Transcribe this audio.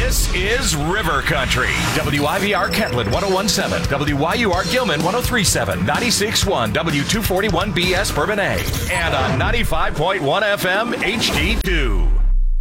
This is River Country. WIVR Kentland 1017, WYUR Gilman 1037, 96.1 W241BS Bourbonnais, and on 95.1 FM HD2.